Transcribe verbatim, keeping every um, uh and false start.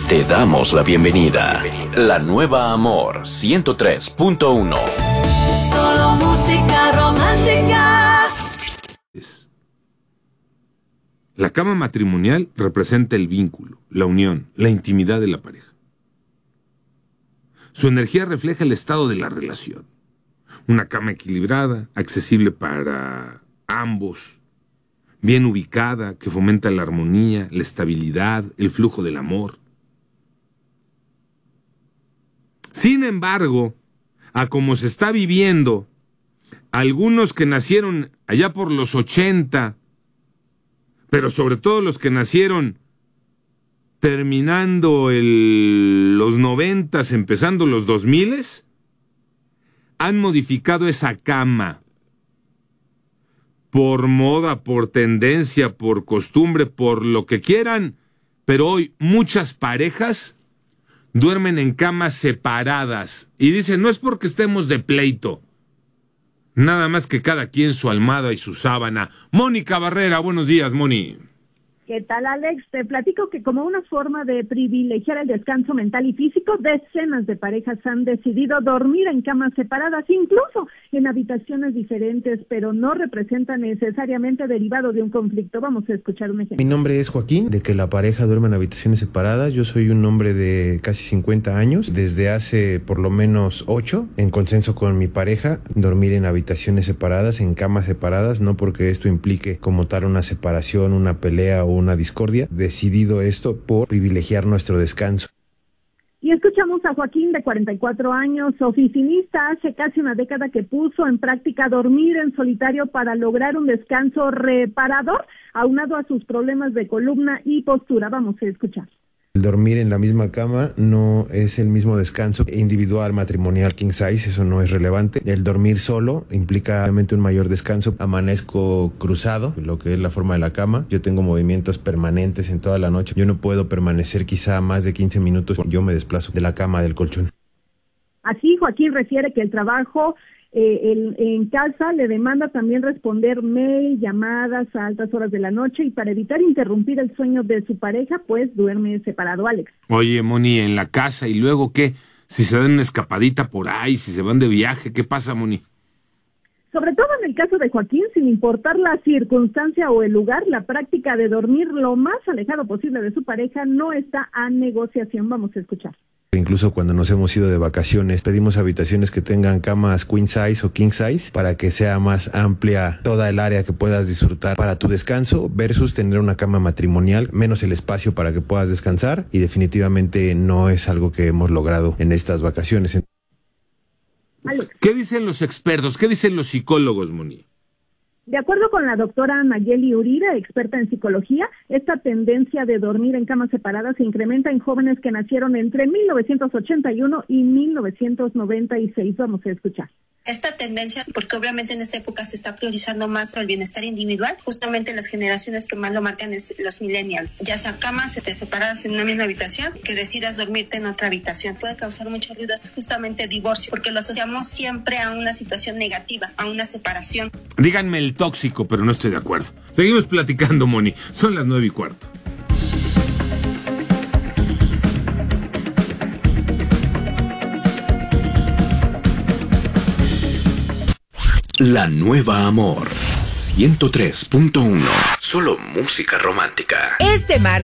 Te damos la bienvenida. La nueva Amor ciento tres punto uno. Solo música romántica. La cama matrimonial representa el vínculo, la unión, la intimidad de la pareja. Su energía refleja el estado de la relación. Una cama equilibrada, accesible para ambos, bien ubicada, que fomenta la armonía, la estabilidad, el flujo del amor. Sin embargo, a como se está viviendo, algunos que nacieron allá por los ochenta, pero sobre todo los que nacieron terminando el, los noventas, empezando los dos miles, han modificado esa cama por moda, por tendencia, por costumbre, por lo que quieran, pero hoy muchas parejas duermen en camas separadas y dicen, no es porque estemos de pleito, nada más que cada quien su almohada y su sábana. Mónica Barrera, buenos días, Moni. ¿Qué tal, Alex? Te platico que como una forma de privilegiar el descanso mental y físico, decenas de parejas han decidido dormir en camas separadas, incluso en habitaciones diferentes, pero no representa necesariamente derivado de un conflicto. Vamos a escuchar un ejemplo. Mi nombre es Joaquín, de que la pareja duerme en habitaciones separadas. Yo soy un hombre de casi cincuenta años, desde hace por lo menos ocho, en consenso con mi pareja, dormir en habitaciones separadas, en camas separadas, no porque esto implique como tal una separación, una pelea o una discordia, decidido esto por privilegiar nuestro descanso. Y escuchamos a Joaquín, de cuarenta y cuatro años, oficinista, hace casi una década que puso en práctica dormir en solitario para lograr un descanso reparador, aunado a sus problemas de columna y postura. Vamos a escuchar. El dormir en la misma cama no es el mismo descanso individual, matrimonial, king size, eso no es relevante. El dormir solo implica realmente un mayor descanso. Amanezco cruzado, lo que es la forma de la cama. Yo tengo movimientos permanentes en toda la noche. Yo no puedo permanecer quizá más de quince minutos. Yo me desplazo de la cama del colchón. Así, Joaquín refiere que el trabajo Eh, el, en casa le demanda también responder mail, llamadas a altas horas de la noche, y para evitar interrumpir el sueño de su pareja, pues duerme separado, Alex. Oye, Moni, en la casa, ¿y luego qué? Si se dan una escapadita por ahí, si se van de viaje, ¿qué pasa, Moni? Sobre todo en el caso de Joaquín, sin importar la circunstancia o el lugar, la práctica de dormir lo más alejado posible de su pareja no está a negociación. Vamos a escuchar. Incluso cuando nos hemos ido de vacaciones, pedimos habitaciones que tengan camas queen size o king size para que sea más amplia toda el área que puedas disfrutar para tu descanso, versus tener una cama matrimonial, menos el espacio para que puedas descansar, y definitivamente no es algo que hemos logrado en estas vacaciones. ¿Qué dicen los expertos? ¿Qué dicen los psicólogos, Moni? De acuerdo con la doctora Nayeli Uribe, experta en psicología, esta tendencia de dormir en camas separadas se incrementa en jóvenes que nacieron entre mil novecientos ochenta y uno y mil novecientos noventa y seis. Vamos a escuchar. Esta tendencia, porque obviamente en esta época se está priorizando más el bienestar individual, justamente las generaciones que más lo marcan es los millennials, ya sea camas separadas en una misma habitación, que decidas dormirte en otra habitación. Puede causar mucho ruido, es justamente divorcio, porque lo asociamos siempre a una situación negativa, a una separación. Díganme el tóxico, pero no estoy de acuerdo. Seguimos platicando, Moni. Son las nueve y cuarto. La nueva Amor ciento tres punto uno. Solo música romántica. Este martes